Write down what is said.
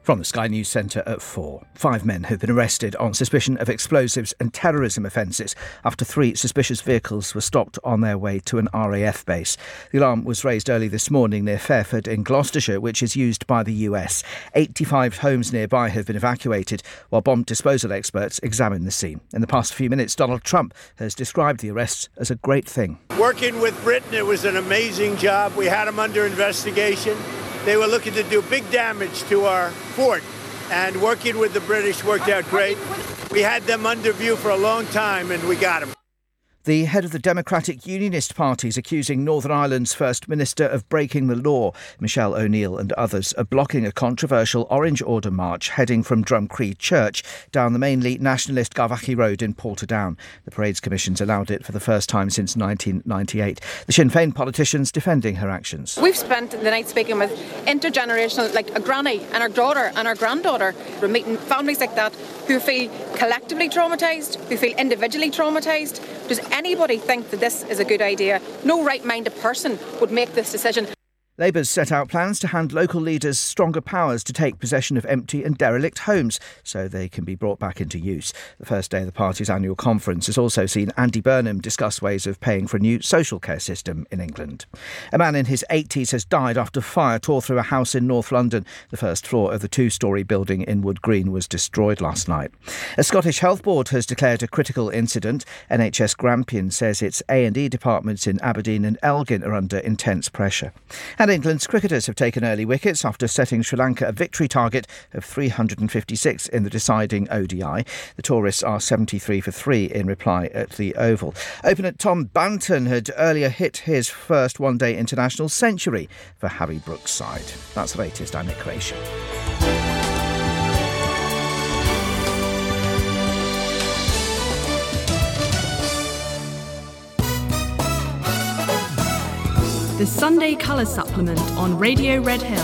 From the Sky News Centre at 4. 5 men have been arrested on suspicion of explosives and terrorism offences after 3 suspicious vehicles were stopped on their way to an RAF base. The alarm was raised early this morning near Fairford in Gloucestershire, which is used by the US. 85 homes nearby have been evacuated while bomb disposal experts examine the scene. In the past few minutes, Donald Trump has described the arrests as a great thing. Working with Britain, it was an amazing job. We had them under investigation. They were looking to do big damage to our fort, and working with the British worked out great. We had them under view for a long time, and we got them. The head of the Democratic Unionist Party is accusing Northern Ireland's First Minister of breaking the law. Michelle O'Neill and others are blocking a controversial Orange Order march heading from Drumcree Church down the mainly nationalist Garvaghy Road in Portadown. The Parades Commission's allowed it for the first time since 1998. The Sinn Féin politicians defending her actions. We've spent the night speaking with intergenerational, like a granny and her daughter and her granddaughter. We're meeting families like that who feel collectively traumatised, who feel individually traumatised. Does anybody think that this is a good idea? No right-minded person would make this decision. Labour's set out plans to hand local leaders stronger powers to take possession of empty and derelict homes so they can be brought back into use. The first day of the party's annual conference has also seen Andy Burnham discuss ways of paying for a new social care system in England. A man in his 80s has died after fire tore through a house in North London. The first floor of the 2-storey building in Wood Green was destroyed last night. A Scottish Health Board has declared a critical incident. NHS Grampian says its A&E departments in Aberdeen and Elgin are under intense pressure. And England's cricketers have taken early wickets after setting Sri Lanka a victory target of 356 in the deciding ODI. The tourists are 73 for 3 in reply at the Oval. Opener Tom Banton had earlier hit his first one-day international century for Harry Brooks' side. That's the latest. I'm Nick Creation. The Sunday Colour Supplement on Radio Red Hill.